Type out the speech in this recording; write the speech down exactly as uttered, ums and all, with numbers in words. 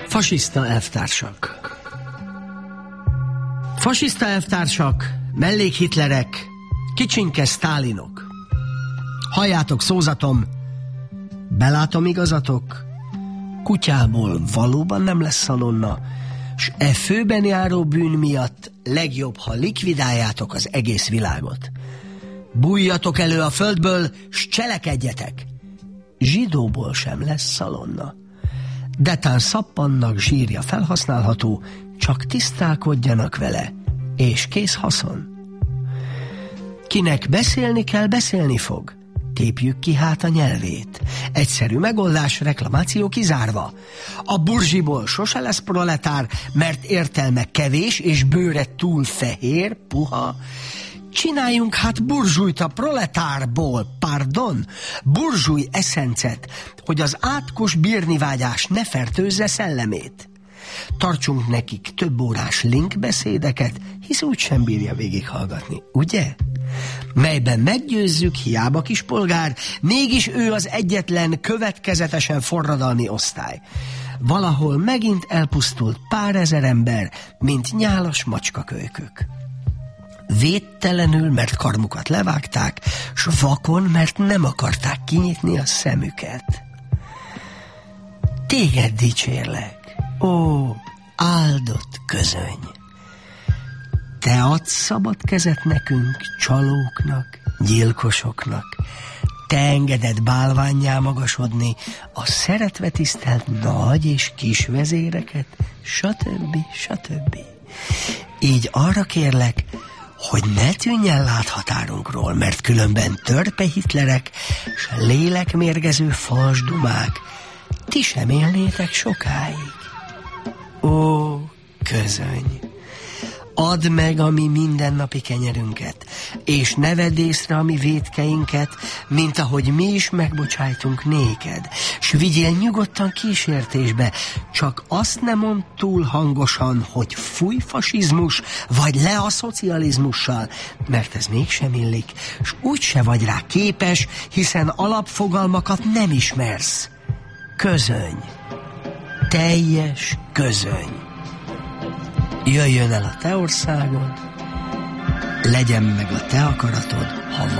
Fasiszta elvtársak. Fasiszta elvtársak, mellékhitlerek, kicsinke sztálinok. Halljátok szózatom, belátom igazatok, kutyából valóban nem lesz szalonna, s e főben járó bűn miatt legjobb, ha likvidáljátok az egész világot. Bújjatok elő a földből, s cselekedjetek! Zsidóból sem lesz szalonna. Detán szappannak zsírja felhasználható, csak tisztálkodjanak vele, és kész haszon. Kinek beszélni kell, beszélni fog. Tépjük ki hát a nyelvét. Egyszerű megoldás, reklamáció kizárva. A burzsiból sose lesz proletár, mert értelme kevés, és bőre túl fehér, puha. Csináljunk hát burzsújt a proletárból, pardon, burzsúj eszencet, hogy az átkos bírnivágyás ne fertőzze szellemét. Tartsunk nekik több órás linkbeszédeket, hisz úgysem bírja végighallgatni, ugye? Melyben meggyőzzük, hiába kispolgár, mégis ő az egyetlen következetesen forradalmi osztály. Valahol megint elpusztult pár ezer ember, mint nyálas macskakölykök. Védtelenül, mert karmukat levágták, s vakon, mert nem akarták kinyitni a szemüket. Téged dicsérlek, ó, áldott közöny! Te adsz szabad kezet nekünk, csalóknak, gyilkosoknak. Te engeded bálvánnyá magasodni a szeretve tisztelt nagy és kis vezéreket, stb. stb. Így arra kérlek, hogy ne tűnj el láthatárunkról, mert különben törpe hitlerek s lélekmérgező falsdumák, ti sem élnétek sokáig. Ó, közöny! Add meg a mi mindennapi kenyerünket, és ne vedd észre a mi vétkeinket, mint ahogy mi is megbocsájtunk néked, s vigyél nyugodtan kísértésbe, csak azt nem mondd túl hangosan, hogy fúj fasizmus, vagy le a szocializmussal, mert ez mégsem illik, s úgyse vagy rá képes, hiszen alapfogalmakat nem ismersz. Közöny, teljes közöny. Jöjjön el a te országod, legyen meg a te akaratod, ha van.